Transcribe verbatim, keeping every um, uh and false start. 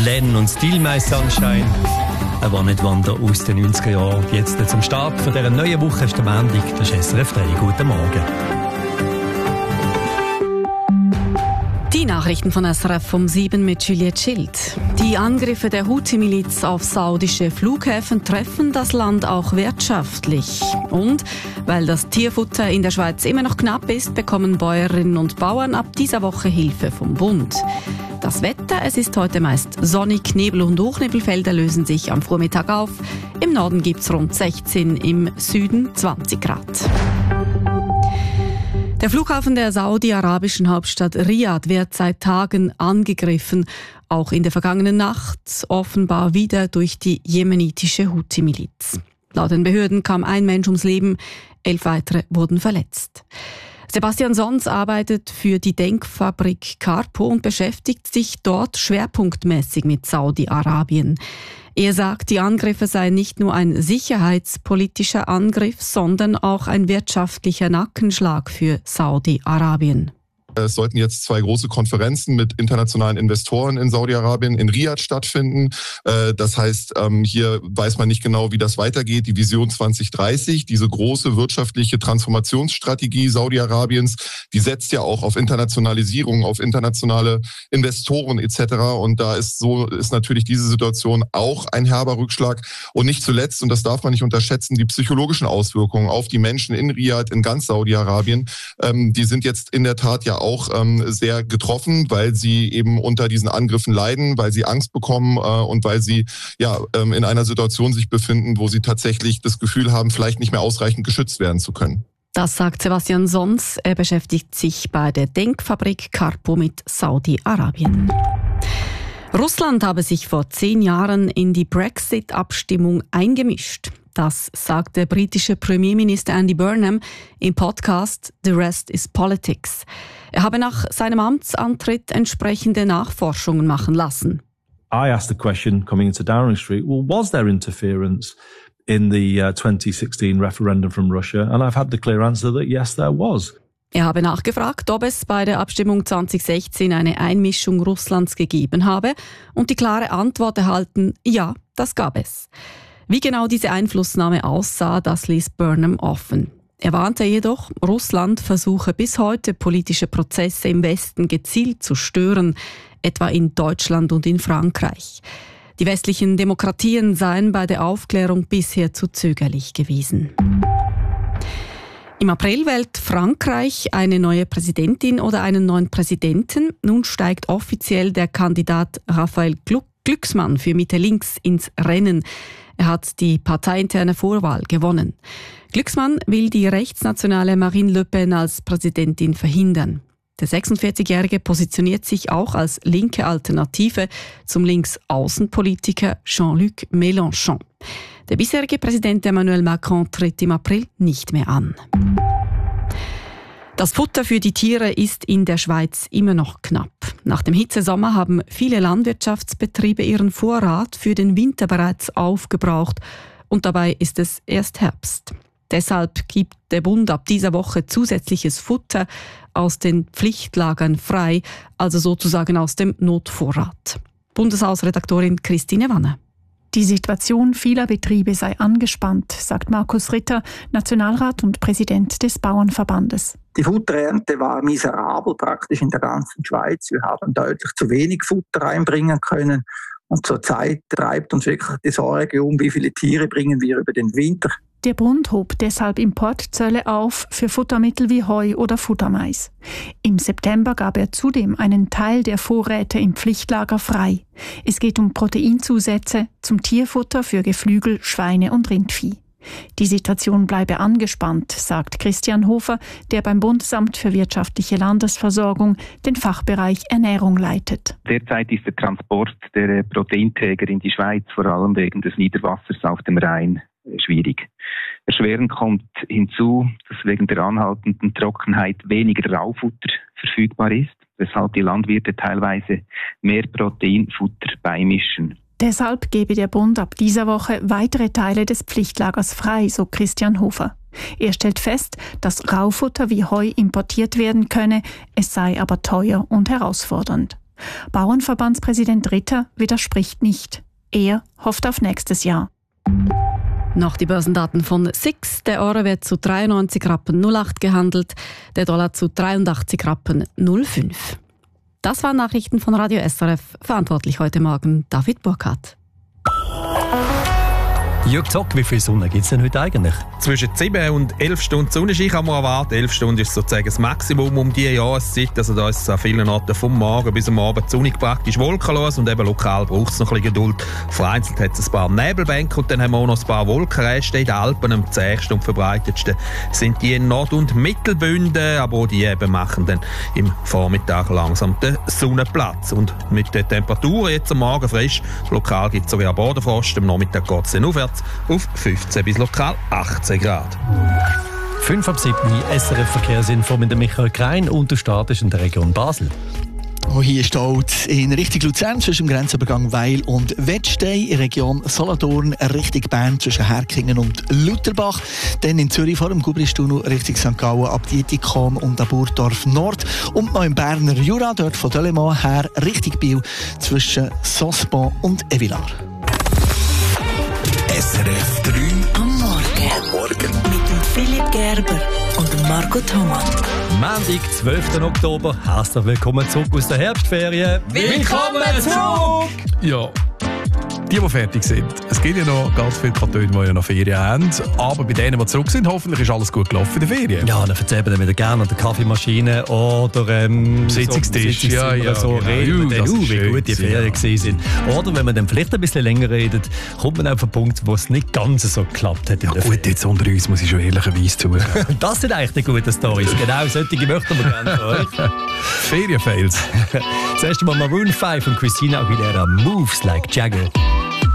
Len und Still My Sunshine. Ein One-Hit-Wonder aus den neunziger Jahren. Jetzt zum Start von dieser neuen Woche ist der Montag. Das ist S R F drei. Guten Morgen. Die Nachrichten von S R F um sieben mit Juliette Schild. Die Angriffe der Houthi-Miliz auf saudische Flughäfen treffen das Land auch wirtschaftlich. Und weil das Tierfutter in der Schweiz immer noch knapp ist, bekommen Bäuerinnen und Bauern ab dieser Woche Hilfe vom Bund. Das Wetter, es ist heute meist sonnig, Nebel- und Hochnebelfelder lösen sich am Vormittag auf. Im Norden gibt es rund sechzehn, im Süden zwanzig Grad. Der Flughafen der saudi-arabischen Hauptstadt Riad wird seit Tagen angegriffen, auch in der vergangenen Nacht, offenbar wieder durch die jemenitische Houthi-Miliz. Laut den Behörden kam ein Mensch ums Leben, elf weitere wurden verletzt. Sebastian Sons arbeitet für die Denkfabrik Carpo und beschäftigt sich dort schwerpunktmäßig mit Saudi-Arabien. Er sagt, die Angriffe seien nicht nur ein sicherheitspolitischer Angriff, sondern auch ein wirtschaftlicher Nackenschlag für Saudi-Arabien. Es sollten jetzt zwei große Konferenzen mit internationalen Investoren in Saudi-Arabien in Riad stattfinden. Das heißt, hier weiß man nicht genau, wie das weitergeht. Die Vision zwanzig dreißig, diese große wirtschaftliche Transformationsstrategie Saudi-Arabiens, die setzt ja auch auf Internationalisierung, auf internationale Investoren et cetera. Und da ist so ist natürlich diese Situation auch ein herber Rückschlag. Und nicht zuletzt, und das darf man nicht unterschätzen, die psychologischen Auswirkungen auf die Menschen in Riad, in ganz Saudi-Arabien. Die sind jetzt in der Tat ja auch ähm, sehr getroffen, weil sie eben unter diesen Angriffen leiden, weil sie Angst bekommen äh, und weil sie ja ähm, in einer Situation sich befinden, wo sie tatsächlich das Gefühl haben, vielleicht nicht mehr ausreichend geschützt werden zu können. Das sagt Sebastian Sons. Er beschäftigt sich bei der Denkfabrik Carpo mit Saudi-Arabien. Russland habe sich vor zehn Jahren in die Brexit-Abstimmung eingemischt. Das sagt der britische Premierminister Andy Burnham im Podcast The Rest is Politics. Er habe nach seinem Amtsantritt entsprechende Nachforschungen machen lassen. I asked the question coming into Downing Street, well, was there interference in the uh, twenty sixteen referendum from Russia? And I've had the clear answer that yes, there was. Er habe nachgefragt, ob es bei der Abstimmung zwanzig sechzehn eine Einmischung Russlands gegeben habe und die klare Antwort erhalten, ja, das gab es. Wie genau diese Einflussnahme aussah, das ließ Burnham offen. Er warnte jedoch, Russland versuche bis heute politische Prozesse im Westen gezielt zu stören, etwa in Deutschland und in Frankreich. Die westlichen Demokratien seien bei der Aufklärung bisher zu zögerlich gewesen. Im April wählt Frankreich eine neue Präsidentin oder einen neuen Präsidenten. Nun steigt offiziell der Kandidat Raphael Glucksmann für Mitte-Links ins Rennen. Er hat die parteiinterne Vorwahl gewonnen. Glucksmann will die rechtsnationale Marine Le Pen als Präsidentin verhindern. Der sechsundvierzigjährige positioniert sich auch als linke Alternative zum Linksaußenpolitiker Jean-Luc Mélenchon. Der bisherige Präsident Emmanuel Macron tritt im April nicht mehr an. Das Futter für die Tiere ist in der Schweiz immer noch knapp. Nach dem Hitzesommer haben viele Landwirtschaftsbetriebe ihren Vorrat für den Winter bereits aufgebraucht und dabei ist es erst Herbst. Deshalb gibt der Bund ab dieser Woche zusätzliches Futter aus den Pflichtlagern frei, also sozusagen aus dem Notvorrat. Bundeshausredaktorin Christine Wanner. Die Situation vieler Betriebe sei angespannt, sagt Markus Ritter, Nationalrat und Präsident des Bauernverbandes. Die Futterernte war miserabel praktisch in der ganzen Schweiz. Wir haben deutlich zu wenig Futter reinbringen können. Und zurzeit treibt uns wirklich die Sorge um, wie viele Tiere bringen wir über den Winter. Der Bund hob deshalb Importzölle auf für Futtermittel wie Heu oder Futtermais. Im September gab er zudem einen Teil der Vorräte im Pflichtlager frei. Es geht um Proteinzusätze zum Tierfutter für Geflügel, Schweine und Rindvieh. Die Situation bleibe angespannt, sagt Christian Hofer, der beim Bundesamt für wirtschaftliche Landesversorgung den Fachbereich Ernährung leitet. Derzeit ist der Transport der Proteinträger in die Schweiz, vor allem wegen des Niederwassers auf dem Rhein, schwierig. Erschwerend kommt hinzu, dass wegen der anhaltenden Trockenheit weniger Raufutter verfügbar ist, weshalb die Landwirte teilweise mehr Proteinfutter beimischen. Deshalb gebe der Bund ab dieser Woche weitere Teile des Pflichtlagers frei, so Christian Hofer. Er stellt fest, dass Raufutter wie Heu importiert werden könne, es sei aber teuer und herausfordernd. Bauernverbandspräsident Ritter widerspricht nicht. Er hofft auf nächstes Jahr. Noch die Börsendaten von S I X. Der Euro wird zu dreiundneunzig Rappen null acht gehandelt, der Dollar zu dreiundachtzig Rappen null fünf. Das waren Nachrichten von Radio S R F. Verantwortlich heute Morgen David Burkhardt. Jörg Zock, wie viel Sonne gibt es denn heute eigentlich? Zwischen sieben und elf Stunden Sonnenschein kann man erwarten. elf Stunden ist sozusagen das Maximum um diese Jahreszeit. Also da ist es an vielen Orten vom Morgen bis am Abend sonnig praktisch wolkenlos und eben lokal braucht es noch ein bisschen Geduld. Vereinzelt hat es ein paar Nebelbänke und dann haben wir auch noch ein paar Wolkenreste in den Alpen. Am zähigsten und verbreitetsten sind die in Nord- und Mittelbünden, aber auch die eben machen dann im Vormittag langsam den Sonnenplatz. Und mit den Temperaturen jetzt am Morgen frisch, lokal gibt es sogar Bodenfrost, am Nachmittag geht es dann aufwärts auf fünfzehn bis lokal achtzehn Grad. fünf ab sieben S R F Verkehrsinfo mit dem Michael Krein und der Start ist in der Region Basel. Oh, hier steht in Richtung Luzern zwischen dem Grenzübergang Weil und Wettstein, in Region Solothurn Richtung Bern zwischen Herkingen und Lutherbach, dann in Zürich vor dem Gubristunnel Richtung Sankt Gallen ab Dietikon und ab Burdorf Nord und noch im Berner Jura, dort von Delémont her Richtung Biel zwischen Sospon und Evilar. S R F drei am Morgen. Am Morgen. Mit dem Philipp Gerber und dem Marco Thomas. Montag, zwölften Oktober. Herzlich willkommen zurück aus der Herbstferien. Willkommen zurück! Ja, die, die fertig sind. Es gibt ja noch ganz viele Kantone, die ja noch Ferien haben. Aber bei denen, die zurück sind, hoffentlich ist alles gut gelaufen in der Ferien. Ja, dann erzählen wir wieder gerne an der Kaffeemaschine oder ähm, Sitzungstisch. So, ja, ja, so genau. Reden wir dann, uh, wie gut die Ferien ja. sind. Oder wenn man dann vielleicht ein bisschen länger redet, kommt man auf einen Punkt, wo es nicht ganz so geklappt hat. In ja der gut, Ferien. Jetzt unter uns muss ich schon ehrlicherweise zugeben. Das sind eigentlich die guten Storys. Genau solche möchten wir gerne von euch. Ferienfails. Das erste Mal Maroon fünf und Christina Aguilera, Moves Like Jagger.